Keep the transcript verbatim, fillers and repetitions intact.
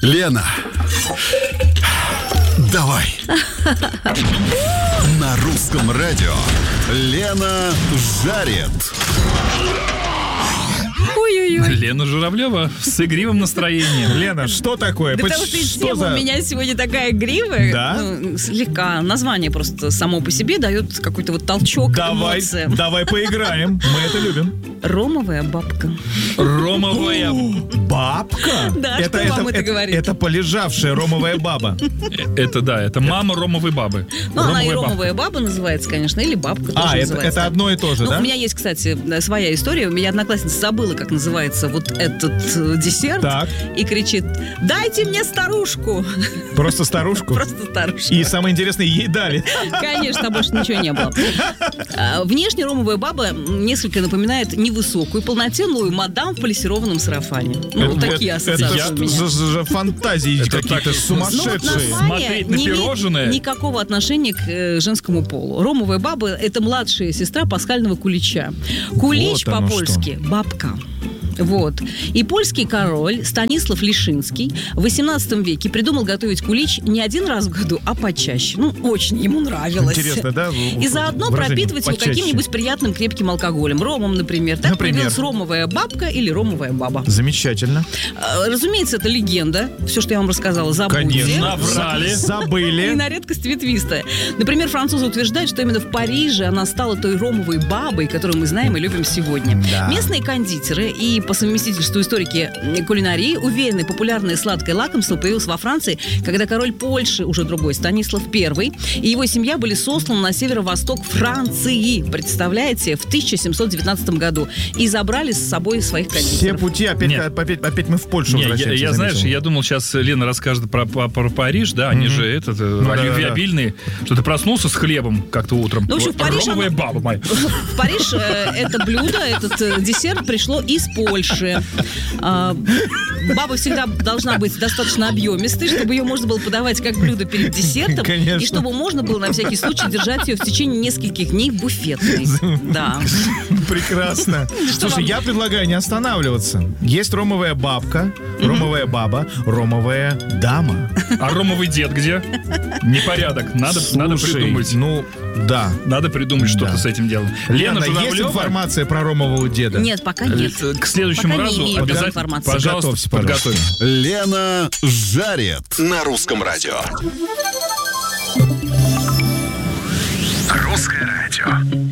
Лена, давай. На русском радио Лена жарит. Ой-ой-ой. Лена Журавлева с игривым настроением. Лена, что такое? Да Поч- потому что и что тема за... у меня сегодня такая грива. Да? Ну, слегка. Название просто само по себе дает какой-то вот толчок Давай, эмоциям. давай поиграем. Мы это любим. Ромовая бабка. Ромовая. Бабка? Да, что вам это говорит? Это полежавшая ромовая баба. Это да, это мама ромовой бабы. Ну, она и Ромовая бабка. ромовая баба называется, конечно, или бабка тоже А, это, называется. это одно и то же, Ну, да? у меня есть, кстати, своя история. У меня одноклассница забыла, как называется вот этот э, десерт. Так. И кричит: дайте мне старушку. Просто старушку? Просто старушку. И самое интересное, ей дали. Конечно, там больше ничего не было. А, Внешне ромовая баба несколько напоминает невысокую, полнотелую мадам в полисированном сарафане. Ну, вот такие Это ассоциации у меня. же- же фантазии Это какие-то так- Ну, вот сумасшедшие. название Смотреть на не имеет пирожное. никакого отношения к э, женскому полу. Ромовая баба – это младшая сестра пасхального кулича. Кулич Вот оно по-польски – бабка. Вот. И польский король Станислав Лишинский в восемнадцатом веке придумал готовить кулич не один раз в году, а почаще. Ну, очень ему нравилось. Интересно, да? И заодно выражение пропитывать его «почаще». каким-нибудь приятным крепким алкоголем. Ромом, например. Так Например? появилась ромовая бабка или ромовая баба. Замечательно. А, Разумеется, это легенда. Все, что я вам рассказала, забудьте. Конечно. Наврали. И Забыли. на редкость ветвистая. Например, французы утверждают, что именно в Париже она стала той ромовой бабой, которую мы знаем и любим сегодня. Да. Местные кондитеры и по совместительству историки кулинарии уверены, популярное сладкое лакомство появилось во Франции, когда король Польши, уже другой, Станислав I, и его семья были сосланы на северо-восток Франции, представляете, в тысяча семьсот девятнадцатом году, и забрали с собой своих Все кондитеров. пути, опять, Нет. опять, опять мы в Польшу Не, я, возвращаемся. я, знаешь, заметил. я думал, сейчас Лена расскажет про, про- про Париж, да, они же этот, Ну, да, да, да. любвеобильные, что ты проснулся с хлебом как-то утром. Ну, в общем, в Париж Ромовая оно- баба моя. В Париж э, это блюдо, этот э, десерт пришло из Польши. А, баба всегда должна быть достаточно объемистой, чтобы ее можно было подавать как блюдо перед десертом. Конечно. И чтобы можно было на всякий случай держать ее в течение нескольких дней в буфетной. Да. Прекрасно. Слушай, я предлагаю не останавливаться. Есть ромовая бабка, ромовая баба, ромовая дама. А ромовый дед где? Непорядок. Надо, надо Слушай, придумать. ну, да. Надо придумать что-то Да. с этим делом. Лена, Лена, есть Журавлева. информация про ромового деда? Нет, пока нет. э, К следующему Пока не разу имею такой обязательно, информации. пожалуйста, Подготовься, пожалуйста. подготовь. Лена жарит. На русском радио. Русское радио.